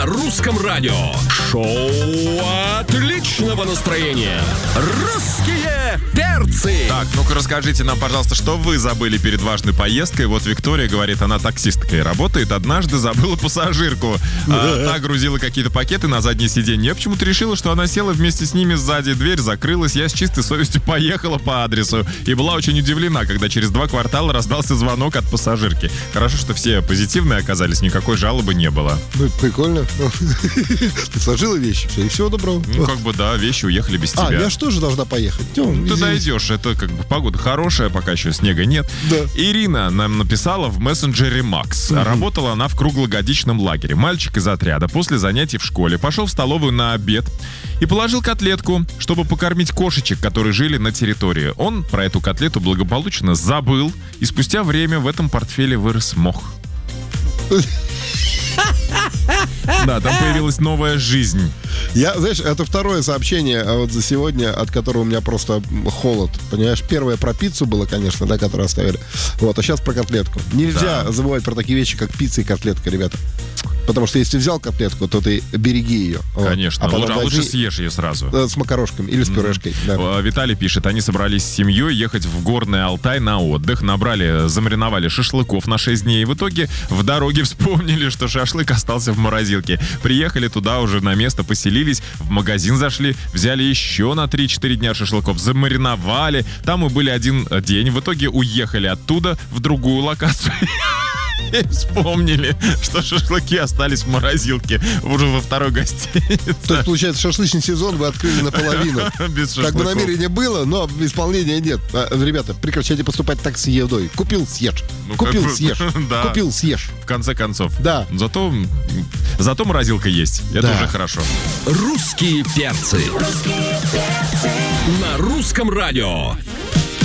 на русском радио. Шоу отличного настроения. Русские перцы. Так, ну-ка расскажите нам, пожалуйста, что вы забыли перед важной поездкой. Вот Виктория говорит, она таксисткой работает. Однажды забыла пассажирку. Та грузила какие-то пакеты на заднее сиденье. Я почему-то решила, что она села вместе с ними сзади. Дверь закрылась. Я с чистой совестью поехала по адресу. И была очень удивлена, когда через 2 квартала раздался звонок от пассажирки. Хорошо, что все позитивные оказались, никакой жалобы не было. Прикольно. Ты сложила вещи, все, и всего доброго. Ну, как бы, да, вещи уехали без тебя. Я же тоже должна поехать. Ты дойдешь, это как бы погода хорошая, пока еще снега нет. Да. Ирина нам написала в мессенджере Макс. Работала она в круглогодичном лагере. Мальчик из отряда после занятий в школе пошел в столовую на обед и положил котлетку, чтобы покормить кошечек, которые жили на территории. Он про эту котлету благополучно забыл, и спустя время в этом портфеле вырос мох. Да, там появилась новая жизнь. Знаешь, это второе сообщение вот за сегодня, от которого у меня просто холод. Понимаешь, первое про пиццу было, конечно, да, которую оставили. Вот, а сейчас про котлетку. Нельзя забывать про такие вещи, как пицца и котлетка, ребята. Потому что если взял котлетку, то ты береги ее. Конечно, вот. лучше съешь ее сразу. С макарошками или с пюрешкой. Да. Виталий пишет, они собрались с семьей ехать в Горный Алтай на отдых. Замариновали шашлыков на 6 дней. И в итоге в дороге вспомнили, что шашлык остался в морозилке. Приехали туда уже на место, поселились, в магазин зашли, взяли еще на 3-4 дня шашлыков, замариновали. Там мы были 1 день. В итоге уехали оттуда в другую локацию. И вспомнили, что шашлыки остались в морозилке уже во второй гостинице. То есть, получается, шашлычный сезон вы открыли наполовину. Без Как бы намерение было, но исполнения нет. Ребята, прекращайте поступать так с едой. Купил, съешь. Купил, съешь. Да. Купил, съешь. В конце концов. Да. Зато морозилка есть. Это уже хорошо. Русские перцы. На русском радио.